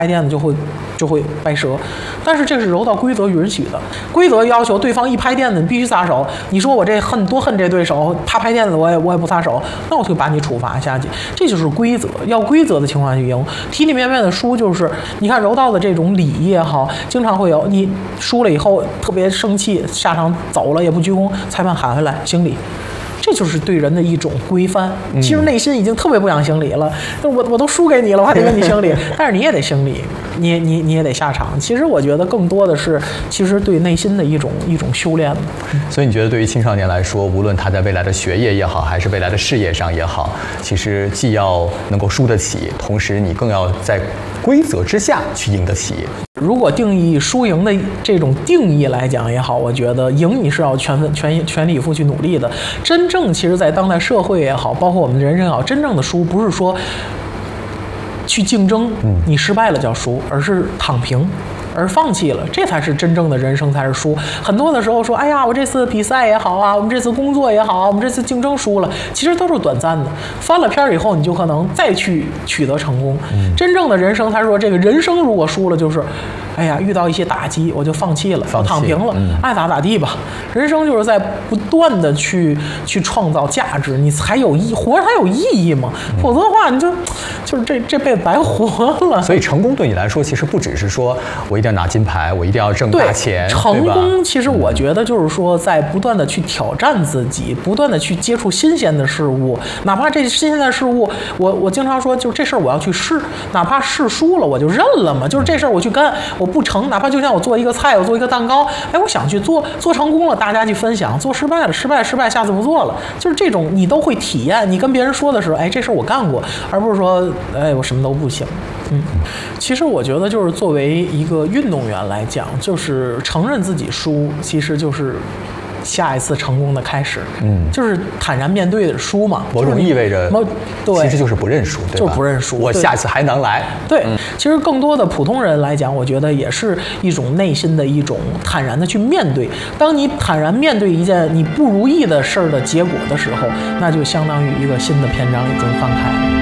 垫子就会掰折。但是这是柔道规则允许的，规则要求对方一拍垫子你必须撒手。你说我这多恨这对手，他拍垫子我也不撒手，那我就把你处罚下去。这就是规则，要规则的情况下去赢。体体面面的输就是，你看柔道的这种礼仪也好，经常会有你输了以后特别生气，下场走了也不鞠躬，裁判喊回来行礼。这就是对人的一种规范。其实内心已经特别不想行礼了，我都输给你了，我还得跟你行礼，但是你也得行礼，你也得下场。其实我觉得更多的是，其实对内心的一种修炼。 所以你觉得对于青少年来说，无论他在未来的学业也好，还是未来的事业上也好，其实既要能够输得起，同时你更要在规则之下去赢得起。 如果定义输赢的这种定义来讲也好，我觉得赢你是要全力以赴去努力的。真正其实在当代社会也好，包括我们的人生也好，真正的输不是说去竞争，你失败了叫输，而是躺平而放弃了，这才是真正的人生，才是输。很多的时候说，哎呀，我这次比赛也好啊，我们这次工作也好啊，我们这次竞争输了，其实都是短暂的。翻了篇以后，你就可能再去取得成功。真正的人生，他说这个人生如果输了，就是哎呀，遇到一些打击，我就放弃了，我躺平了，爱咋地吧。人生就是在不断的去创造价值，你才有活着才有意义嘛。否则的话，你就是这辈子白活了。 所以成功对你来说，其实不只是说我一定要拿金牌，我一定要挣大钱。 成功其实我觉得就是说，在不断的去挑战自己，不断的去接触新鲜的事物，哪怕这新鲜的事物，我经常说，就是这事儿我要去试，哪怕试输了我就认了嘛，就是这事儿我去干。我不成，哪怕就像我做一个菜，我做一个蛋糕，哎，我想去做成功了，大家去分享；做失败了，失败，下次不做了。就是这种你都会体验。你跟别人说的时候，哎，这事儿我干过，而不是说，哎，我什么都不行。其实我觉得就是作为一个运动员来讲，就是承认自己输，其实就是下一次成功的开始。就是坦然面对的输嘛。 某种意味着， 对， 其实就是不认输，对吧？ 就是不认输， 我下次还能来。 对，其实更多的普通人来讲，我觉得也是一种内心的一种坦然的去面对。当你坦然面对一件你不如意的事儿的结果的时候，那就相当于一个新的篇章已经翻开了。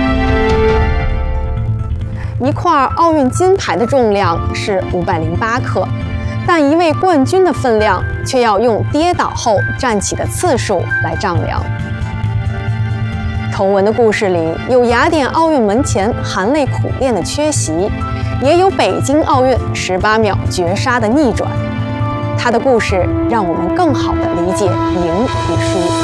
一块奥运金牌的重量是508克，但一位冠军的分量却要用跌倒后站起的次数来丈量。头文的故事里有雅典奥运门前含泪苦练的缺席，也有北京奥运18秒绝杀的逆转。他的故事让我们更好地理解赢与输。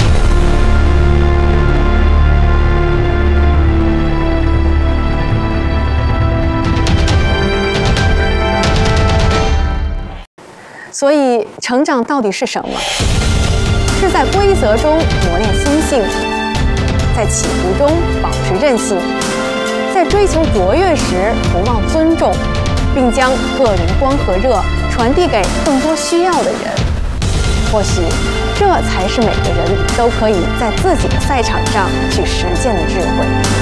所以，成长到底是什么？是在规则中磨练心性，在起伏中保持韧性，在追求卓越时不忘尊重，并将个人光和热传递给更多需要的人。或许，这才是每个人都可以在自己的赛场上去实践的智慧。